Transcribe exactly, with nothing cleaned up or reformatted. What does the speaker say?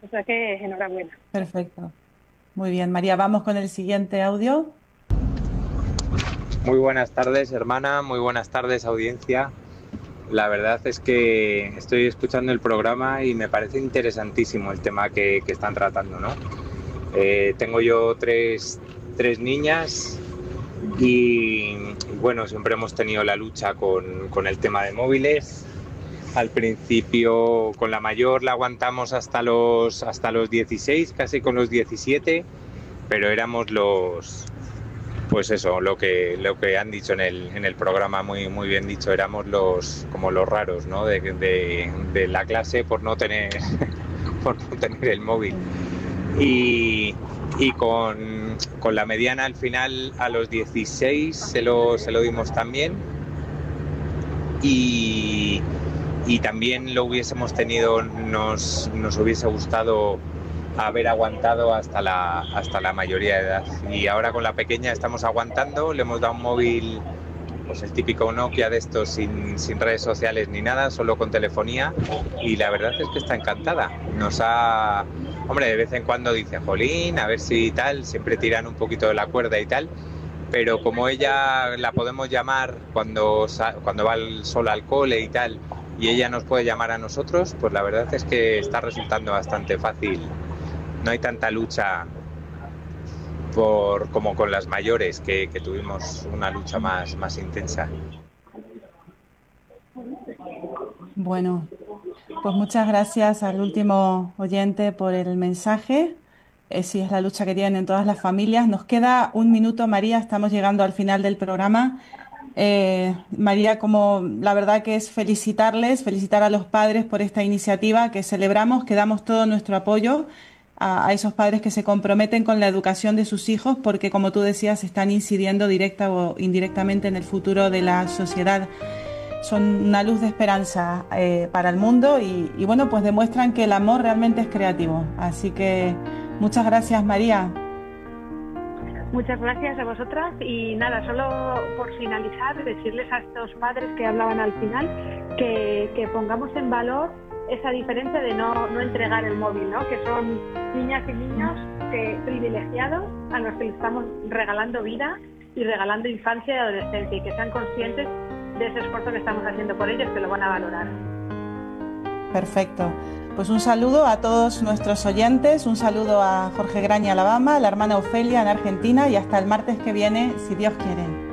O sea que enhorabuena. Perfecto. Muy bien, María, vamos con el siguiente audio. Muy buenas tardes, hermana, muy buenas tardes, audiencia. La verdad es que estoy escuchando el programa y me parece interesantísimo el tema que, que están tratando, ¿no? Eh, tengo yo tres, tres niñas y, y bueno, siempre hemos tenido la lucha con, con el tema de móviles. Al principio con la mayor la aguantamos hasta los, hasta los dieciséis, casi con los diecisiete, pero éramos los, pues eso, lo que, lo que han dicho en el, en el programa, muy, muy bien dicho, éramos los, como los raros, ¿no? De, de, de la clase por no tener, por no tener el móvil. Y, y con, con la mediana al final, a los dieciséis, se lo, se lo dimos también. Y, y también lo hubiésemos tenido, nos, nos hubiese gustado haber aguantado hasta la, hasta la mayoría de edad. Y ahora con la pequeña estamos aguantando, le hemos dado un móvil, pues el típico Nokia de estos sin, sin redes sociales ni nada, solo con telefonía, y la verdad es que está encantada. Nos ha... Hombre, de vez en cuando dice, jolín, a ver si tal, siempre tiran un poquito de la cuerda y tal, pero como ella la podemos llamar cuando, cuando va sola al cole y tal, y ella nos puede llamar a nosotros, pues la verdad es que está resultando bastante fácil. No hay tanta lucha por, como con las mayores, que, que tuvimos una lucha más, más intensa. Bueno, pues muchas gracias al último oyente por el mensaje. Eh, sí, es la lucha que tienen todas las familias. Nos queda un minuto, María, estamos llegando al final del programa. Eh, María, como la verdad que es felicitarles, felicitar a los padres por esta iniciativa que celebramos, que damos todo nuestro apoyo a, a esos padres que se comprometen con la educación de sus hijos, porque como tú decías, están incidiendo directa o indirectamente en el futuro de la sociedad. Son una luz de esperanza eh, para el mundo y, y bueno, pues demuestran que el amor realmente es creativo. Así que muchas gracias, María. Muchas gracias a vosotras y nada, solo por finalizar, decirles a estos padres que hablaban al final que, que pongamos en valor esa diferencia de no, no entregar el móvil, ¿no? Que son niñas y niños que, privilegiados a los que les estamos regalando vida y regalando infancia y adolescencia, y que sean conscientes de ese esfuerzo que estamos haciendo por ellos, que lo van a valorar. Perfecto. Pues un saludo a todos nuestros oyentes, un saludo a Jorge Graña, Alabama, a la hermana Ofelia en Argentina y hasta el martes que viene, si Dios quiere.